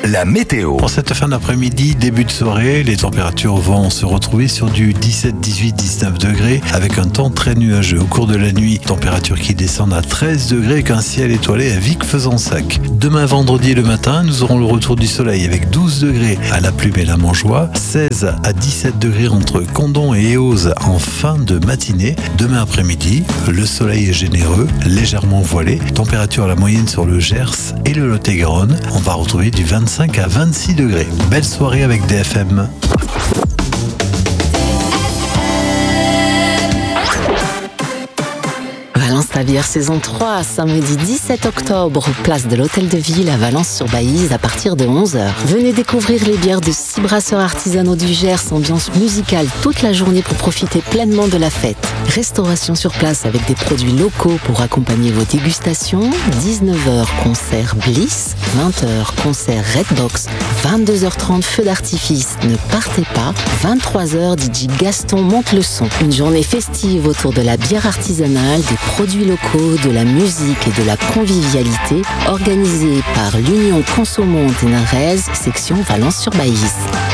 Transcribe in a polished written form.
la météo. Pour cette fin d'après-midi, début de soirée, les températures vont se retrouver sur du 17, 18, 19 degrés avec un temps très nuageux. Au cours de la nuit, température qui descend à 13 degrés avec un ciel étoilé à Vic-Fezensac. Demain vendredi le matin, nous aurons le retour du soleil avec 12 degrés à La Plume et la Montjoie, 16 à 17 degrés entre Condom et Éosse en fin de matinée. Demain après-midi, le soleil est généreux, légèrement voilé, température à la moyenne sur le Gers et le Lot-et-Garonne. On va retrouver du 25 à 26 degrés. Belle soirée avec DFM. Valence-Tavière saison 3, samedi 17 octobre, place de l'Hôtel de Ville à Valence-sur-Baïse à partir de 11h. Venez découvrir les bières de 6 brasseurs artisanaux du Gers, ambiance musicale toute la journée pour profiter pleinement de la fête. Restauration sur place avec des produits locaux pour accompagner vos dégustations. 19h, concert Bliss. 20h, concert Redbox. 22h30, feu d'artifice. Ne partez pas. 23h, DJ Gaston monte le son. Une journée festive autour de la bière artisanale, des produits locaux, de la musique et de la convivialité, organisée par l'Union Consommons Ténarèse, section Valence-sur-Baïse.